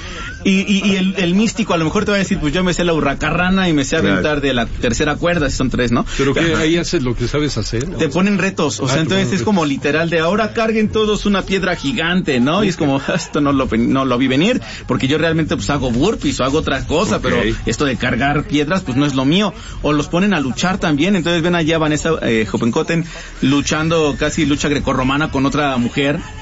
Y, y, y el, el místico a lo mejor te va a decir, pues yo me sé la hurracarrana y me sé aventar claro. de la tercera cuerda, si son tres, ¿no? Pero que ahí haces lo que sabes hacer. Te ponen retos, o ah, sea, entonces es como literal de ahora carguen todos una piedra gigante, ¿no? Okay. Y es como, esto no lo, no lo vi venir, porque yo realmente pues hago burpees o hago otra cosa, okay. pero esto de cargar piedras pues no es lo mío. O los ponen a luchar también, entonces ven allá a Vanessa eh, Huppenkotten luchando casi lucha grecorromana con otra mujer.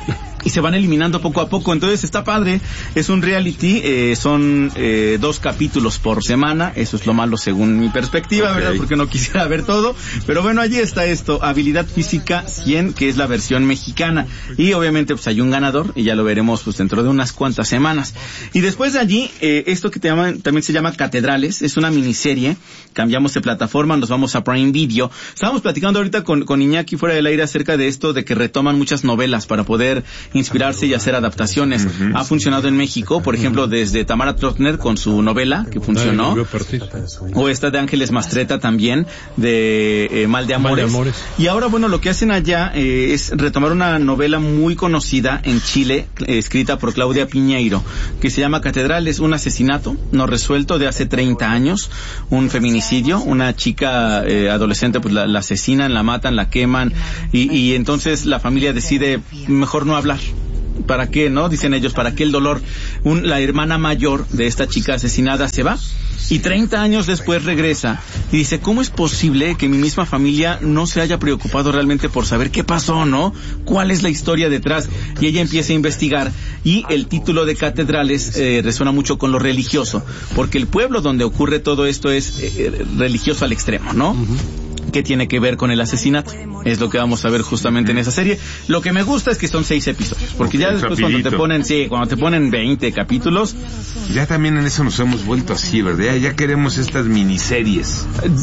y se van eliminando poco a poco. Entonces está padre, es un reality, eh, son eh, dos capítulos por semana, eso es lo malo según mi perspectiva, okay, ¿verdad? Porque no quisiera ver todo, pero bueno, allí está esto, Habilidad Física cien, que es la versión mexicana, y obviamente pues hay un ganador, y ya lo veremos pues dentro de unas cuantas semanas. Y después de allí, eh, esto que te llaman, también se llama Catedrales, es una miniserie, cambiamos de plataforma, nos vamos a Prime Video. Estábamos platicando ahorita con, con Iñaki fuera del aire acerca de esto, de que retoman muchas novelas para poder inspirarse y hacer adaptaciones. Uh-huh. Ha funcionado en México, por ejemplo, desde Tamara Trotner con su novela, que funcionó. O esta de Ángeles Mastreta también, de eh, Mal de Amores. Mal de Amores. Y ahora, bueno, lo que hacen allá eh, es retomar una novela muy conocida en Chile, eh, escrita por Claudia Piñeiro, que se llama Catedrales, un asesinato no resuelto de hace treinta años, un feminicidio, una chica eh, adolescente, pues la, la asesinan, la matan, la queman, y, y entonces la familia decide mejor no hablar. ¿Para qué, no? Dicen ellos, ¿para qué el dolor? Un, la hermana mayor de esta chica asesinada se va y treinta años después regresa y dice, ¿cómo es posible que mi misma familia no se haya preocupado realmente por saber qué pasó, no? ¿Cuál es la historia detrás? Y ella empieza a investigar, y el título de Catedrales eh, resuena mucho con lo religioso, porque el pueblo donde ocurre todo esto es eh, religioso al extremo, ¿no? Uh-huh. ¿Qué tiene que ver con el asesinato? Es lo que vamos a ver justamente en esa serie. Lo que me gusta es que son seis episodios, porque okay, ya después rapidito. cuando te ponen, sí, cuando te ponen veinte capítulos, ya también en eso nos hemos vuelto así, ¿verdad? Ya queremos estas miniseries.